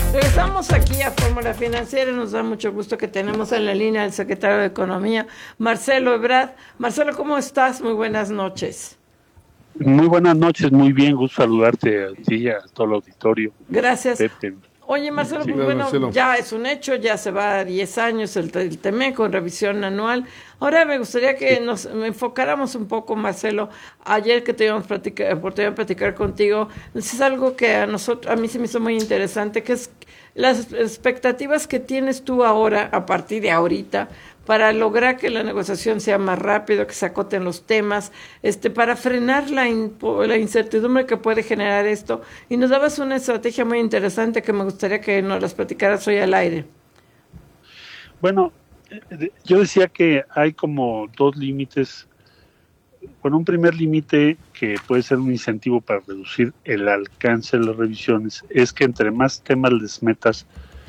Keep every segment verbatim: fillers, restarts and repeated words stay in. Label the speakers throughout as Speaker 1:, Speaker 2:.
Speaker 1: Regresamos aquí a Fórmula Financiera. Nos da mucho gusto que tenemos en la línea al secretario de Economía, Marcelo Ebrard. Marcelo, ¿cómo estás? Muy buenas noches.
Speaker 2: Muy buenas noches, muy bien, gusto saludarte a ti y a todo el auditorio.
Speaker 1: Gracias.
Speaker 2: Pepe.
Speaker 1: Oye, Marcelo,
Speaker 2: Sí,
Speaker 1: pues bueno,
Speaker 2: Marcelo.
Speaker 1: Ya es un hecho, ya se va a diez años el, el TEMEC con revisión anual. Ahora me gustaría que sí. nos enfocáramos un poco, Marcelo. Ayer que tuvimos platicar, oportunidad de platicar contigo, es algo que a nosotros, a mí se me hizo muy interesante, que es las expectativas que tienes tú ahora, a partir de ahorita, para lograr que la negociación sea más rápido, que se acoten los temas, este, para frenar la, in, la incertidumbre que puede generar esto. Y nos dabas una estrategia muy interesante que me gustaría que nos las platicaras hoy al aire.
Speaker 2: Bueno, yo decía que hay como dos límites. Bueno, un primer límite que puede ser un incentivo para reducir el alcance de las revisiones es que entre más temas les metas.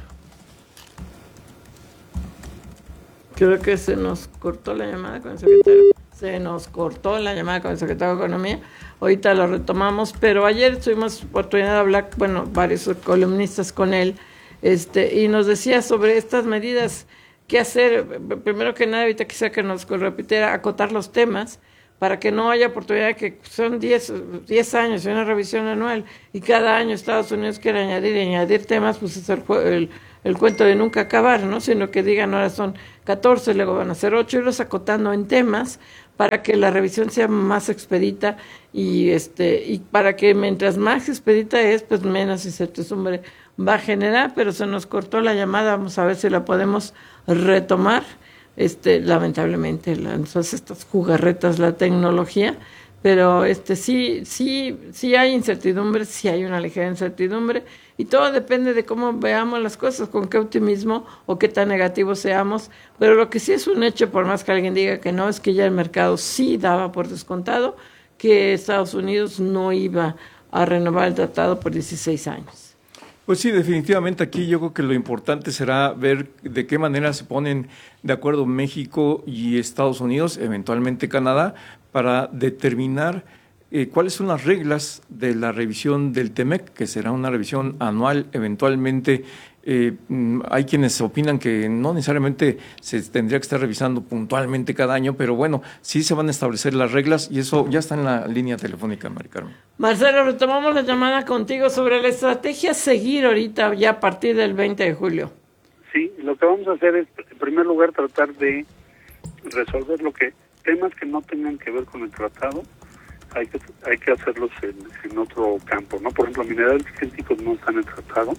Speaker 1: Creo que se nos cortó la llamada con el secretario. Se nos cortó la llamada con el secretario de Economía. Ahorita lo retomamos, pero ayer tuvimos oportunidad de hablar, bueno, varios columnistas con él, este, y nos decía sobre estas medidas, qué hacer. Primero que nada, ahorita quisiera que nos repitiera, acotar los temas, para que no haya oportunidad de que son diez años y una revisión anual, y cada año Estados Unidos quiere añadir y añadir temas, pues es el, el, el cuento de nunca acabar, ¿no? Sino que digan, ahora son catorce, luego van a ser ocho, y los acotando en temas para que la revisión sea más expedita y este y para que mientras más expedita es, pues menos incertidumbre va a generar. Pero se nos cortó la llamada, vamos a ver si la podemos retomar. Este, lamentablemente, entonces estas jugarretas, la tecnología, pero este sí, sí, sí hay incertidumbre, sí hay una ligera incertidumbre, y todo depende de cómo veamos las cosas, con qué optimismo o qué tan negativos seamos. Pero lo que sí es un hecho, por más que alguien diga que no, es que ya el mercado sí daba por descontado que Estados Unidos no iba a renovar el tratado por dieciséis años.
Speaker 3: Pues sí, definitivamente aquí yo creo que lo importante será ver de qué manera se ponen de acuerdo México y Estados Unidos, eventualmente Canadá, para determinar eh, cuáles son las reglas de la revisión del TEMEC, que será una revisión anual eventualmente. Eh, hay quienes opinan que no necesariamente se tendría que estar revisando puntualmente cada año, pero bueno, sí se van a establecer las reglas y eso ya está en la línea telefónica, Mari Carmen.
Speaker 1: Marcelo, retomamos la llamada contigo sobre la estrategia a seguir ahorita ya a partir del veinte de julio.
Speaker 4: Sí, lo que vamos a hacer es, en primer lugar, tratar de resolver lo que temas que no tengan que ver con el tratado, hay que hay que hacerlos en, en otro campo, ¿no? Por ejemplo, minerales críticos no están en el tratado,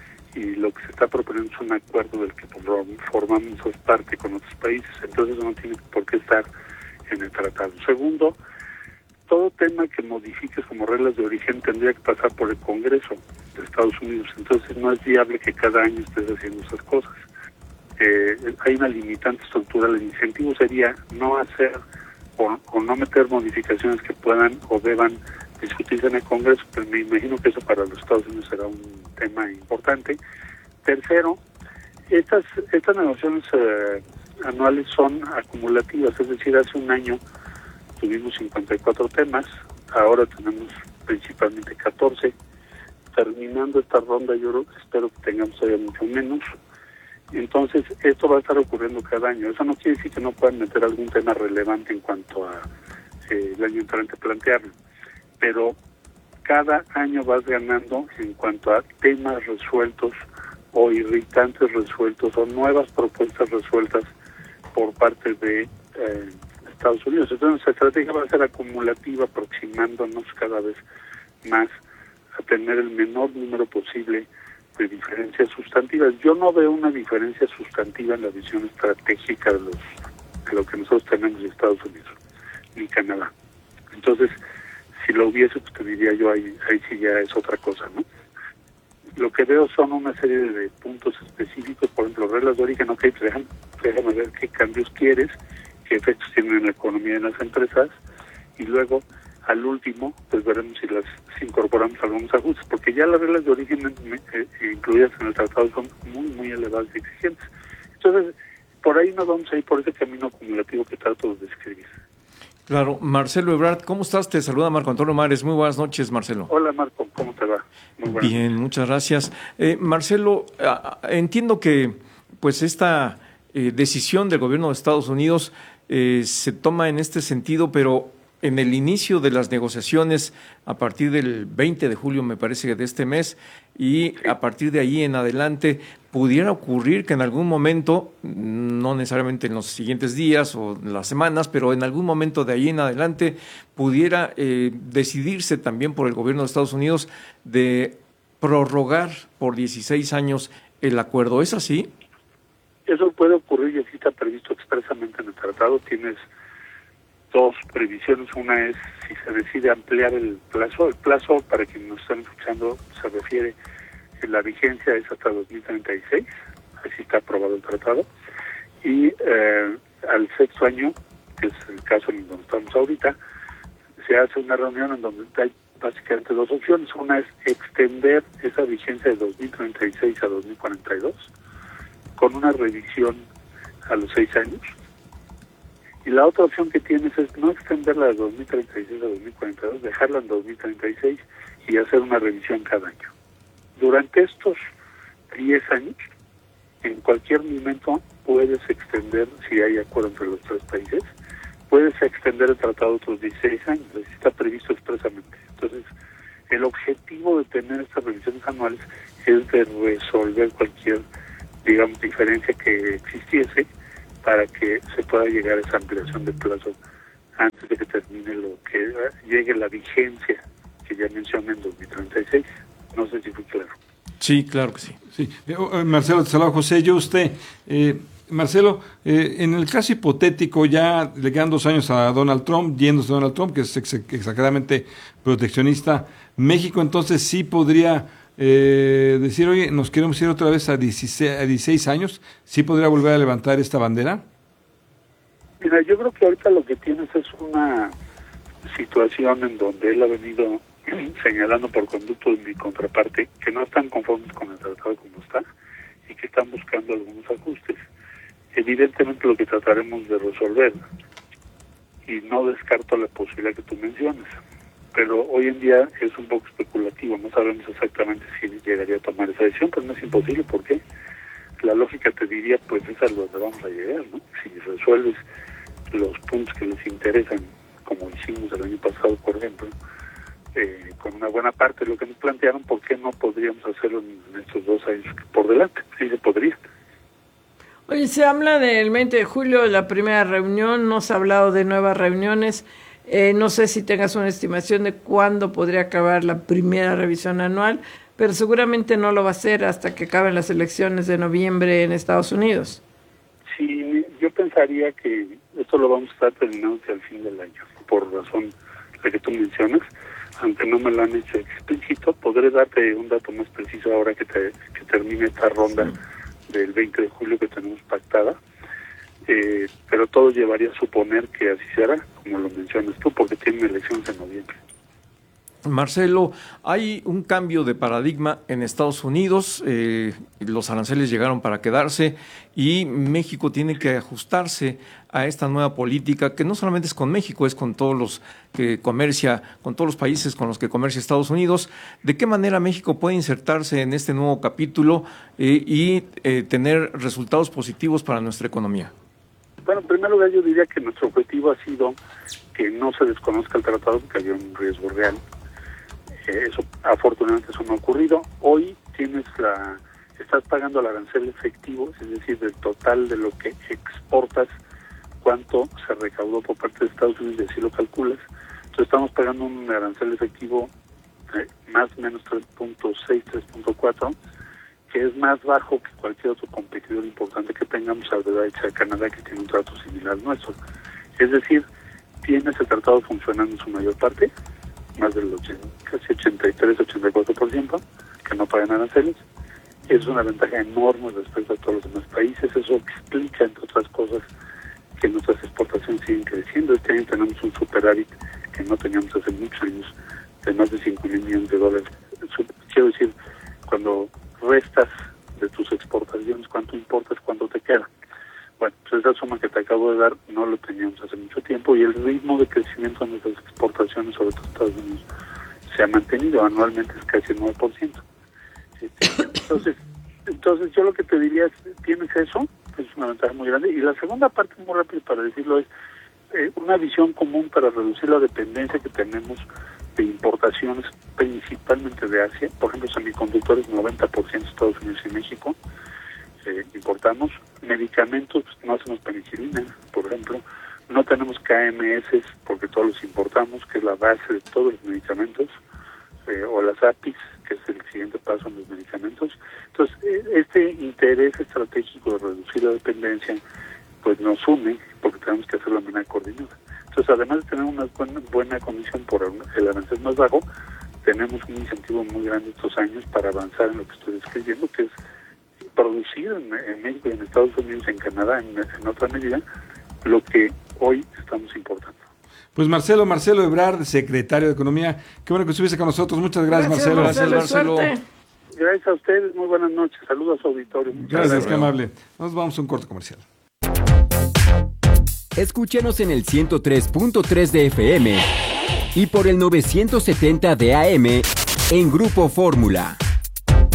Speaker 4: y lo que se está proponiendo es un acuerdo del que formamos parte con otros países, entonces no tiene por qué estar en el tratado. Segundo, todo tema que modifiques como reglas de origen tendría que pasar por el Congreso de Estados Unidos, entonces no es viable que cada año estés haciendo esas cosas. Eh, hay una limitante estructural, el incentivo sería no hacer o, o no meter modificaciones que puedan o deban discutirse en el Congreso, pero me imagino que eso para los Estados Unidos será un tema importante. Tercero, estas estas negociaciones eh, anuales son acumulativas, es decir, hace un año tuvimos cincuenta y cuatro temas, ahora tenemos principalmente catorce. Terminando esta ronda, yo espero que tengamos todavía mucho menos. Entonces, esto va a estar ocurriendo cada año. Eso no quiere decir que no puedan meter algún tema relevante en cuanto a eh, el año entrante plantearlo, pero cada año vas ganando en cuanto a temas resueltos o irritantes resueltos o nuevas propuestas resueltas por parte de eh, Estados Unidos. Entonces, nuestra estrategia va a ser acumulativa, aproximándonos cada vez más a tener el menor número posible de diferencias sustantivas. Yo no veo una diferencia sustantiva en la visión estratégica de, los, de lo que nosotros tenemos de Estados Unidos ni Canadá. Entonces, si lo hubiese, pues te diría yo, ahí, ahí sí ya es otra cosa, ¿no? Lo que veo son una serie de puntos específicos, por ejemplo, reglas de origen, ok, pues déjame, déjame ver qué cambios quieres, qué efectos tienen en la economía de las empresas, y luego, al último, pues veremos si las si incorporamos algunos ajustes, porque ya las reglas de origen eh, incluidas en el tratado son muy, muy elevadas y exigentes. Entonces, por ahí nos vamos a ir por ese camino acumulativo que trato de describir.
Speaker 3: Claro, Marcelo Ebrard, ¿cómo estás? Te saluda Marco Antonio Mares. Muy buenas noches, Marcelo.
Speaker 4: Hola, Marco, ¿cómo te va?
Speaker 3: Muy buenas. Bien, muchas gracias. Eh, Marcelo, eh, entiendo que pues esta eh, decisión del gobierno de Estados Unidos eh, se toma en este sentido, pero en el inicio de las negociaciones, a partir del veinte de julio, me parece que de este mes, y a partir de ahí en adelante, pudiera ocurrir que en algún momento, no necesariamente en los siguientes días o las semanas, pero en algún momento de ahí en adelante, pudiera eh, decidirse también por el gobierno de Estados Unidos de prorrogar por dieciséis años el acuerdo. ¿Es así?
Speaker 4: Eso puede ocurrir y así está previsto expresamente en el tratado. Tienes dos previsiones. Una es si se decide ampliar el plazo. El plazo, para quienes nos están escuchando, se refiere a la vigencia es hasta dos mil treinta y seis, así está aprobado el tratado. Y eh, al sexto año, que es el caso en donde estamos ahorita, se hace una reunión en donde hay básicamente dos opciones. Una es extender esa vigencia de dos mil treinta y seis a dos mil cuarenta y dos, con una revisión a los seis años. Y la otra opción que tienes es no extenderla de dos mil treinta y seis a dos mil cuarenta y dos, dejarla en dos mil treinta y seis y hacer una revisión cada año. Durante estos diez años, en cualquier momento puedes extender, si hay acuerdo entre los tres países, puedes extender el tratado otros dieciséis años, así está previsto expresamente. Entonces, el objetivo de tener estas revisiones anuales es de resolver cualquier, digamos, diferencia que existiese, para que se pueda llegar a esa ampliación de plazo antes de que termine lo que llegue la vigencia que ya mencioné en dos mil treinta y seis. No sé si fue claro.
Speaker 3: Sí, claro que sí.
Speaker 5: Sí. Eh, Marcelo, te saludo, José. Yo usted, eh, Marcelo, eh, en el caso hipotético, ya le quedan dos años a Donald Trump, yéndose a Donald Trump, que es ex exageradamente proteccionista, México entonces sí podría Eh, decir, oye, nos queremos ir otra vez a dieciséis, a dieciséis años, ¿sí podría volver a levantar esta bandera?
Speaker 4: Mira, yo creo que ahorita lo que tienes es una situación en donde él ha venido señalando por conducto de mi contraparte que no están conformes con el tratado como está y que están buscando algunos ajustes. Evidentemente lo que trataremos de resolver, y no descarto la posibilidad que tú mencionas, pero hoy en día es un poco especulativo, no sabemos exactamente si llegaría a tomar esa decisión, pero no es imposible, porque la lógica te diría, pues es a donde vamos a llegar, ¿no? Si resuelves los puntos que les interesan, como hicimos el año pasado, por ejemplo, eh, con una buena parte de lo que nos plantearon, ¿por qué no podríamos hacerlo en estos dos años por delante? Sí se podría.
Speaker 1: Oye, se habla del veinte de julio de la primera reunión, no se ha hablado de nuevas reuniones. Eh, no sé si tengas una estimación de cuándo podría acabar la primera revisión anual, pero seguramente no lo va a hacer hasta que acaben las elecciones de noviembre en Estados Unidos.
Speaker 4: Sí, yo pensaría que esto lo vamos a estar terminando hacia el fin del año, por razón la que tú mencionas, aunque no me lo han hecho explícito. Podré darte un dato más preciso ahora que, te, que termine esta ronda sí. del veinte de julio que tenemos pactada. Eh, pero todo llevaría a suponer que así será, como lo mencionas tú, porque tienen elecciones en noviembre.
Speaker 3: Marcelo, hay un cambio de paradigma en Estados Unidos, eh, los aranceles llegaron para quedarse y México tiene que ajustarse a esta nueva política que no solamente es con México, es con todos los que comercia, con todos los países con los que comercia Estados Unidos. ¿De qué manera México puede insertarse en este nuevo capítulo eh, y eh, tener resultados positivos para nuestra economía?
Speaker 4: Bueno, en primer lugar yo diría que nuestro objetivo ha sido que no se desconozca el tratado, porque había un riesgo real. Eh, eso, afortunadamente eso no ha ocurrido. Hoy tienes la, estás pagando el arancel efectivo, es decir, del total de lo que exportas, cuánto se recaudó por parte de Estados Unidos, y así lo calculas. Entonces estamos pagando un arancel efectivo eh, más o menos tres punto seis, tres punto cuatro, que es más bajo que cualquier otro competidor importante que tengamos, a la derecha de Canadá, que tiene un trato similar al nuestro. Es decir, tienes el tratado funcionando en su mayor parte, más del ochenta, casi ochenta y tres, ochenta y cuatro por ciento, que no pagan aranceles. Es una ventaja enorme respecto a todos los demás países. Eso explica, entre otras cosas, que nuestras exportaciones siguen creciendo. Este año tenemos un superávit que no teníamos hace muchos años, de más de cinco mil millones de dólares. Quiero decir, cuando restas de tus exportaciones cuánto importas, cuánto te queda. Bueno, pues esa suma que te acabo de dar no lo teníamos hace hace mucho tiempo y el ritmo de crecimiento de nuestras exportaciones, sobre todo Estados Unidos, se ha mantenido anualmente, es casi el nueve por ciento. Este, entonces, entonces yo lo que te diría es, tienes eso, es una ventaja muy grande. Y la segunda parte, muy rápido para decirlo, es eh, una visión común para reducir la dependencia que tenemos de importaciones, principalmente de Asia. Por ejemplo, semiconductores, noventa por ciento Estados Unidos y México. Eh, importamos medicamentos, pues, no hacemos penicilina, por ejemplo, no tenemos K M S porque todos los importamos, que es la base de todos los medicamentos, eh, o las A P Is, que es el siguiente paso en los medicamentos. Entonces, eh, este interés estratégico de reducir la dependencia, pues nos une, porque tenemos que hacerlo de manera coordinada. Entonces, además de tener una buena, buena condición por el arancel más bajo, tenemos un incentivo muy grande estos años para avanzar en lo que estoy describiendo, que es producir en, en México y en Estados Unidos, en Canadá, en, en otra medida, lo que hoy estamos importando.
Speaker 5: Pues Marcelo, Marcelo Ebrard, secretario de Economía, qué bueno que estuviese con nosotros. Muchas gracias,
Speaker 1: Gracias,
Speaker 5: Marcelo.
Speaker 1: Marcelo.
Speaker 5: Marcelo.
Speaker 1: Suerte.
Speaker 4: Gracias a ustedes, muy buenas noches, saludos a su auditorio. Muchas
Speaker 5: Gracias,
Speaker 4: gracias.
Speaker 5: qué amable. Nos vamos a un corte comercial.
Speaker 6: Escúchenos en el ciento tres punto tres de F M y por el novecientos setenta de A M en Grupo Fórmula.